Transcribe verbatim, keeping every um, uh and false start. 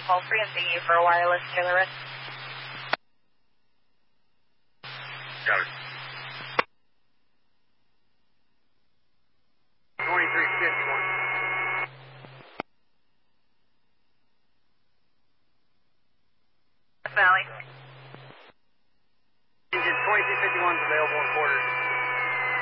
Call free and thank you for a wireless Taylor Red. Got it. twenty-three fifty-one. Valley. twenty-two fifty-one is available in quarters.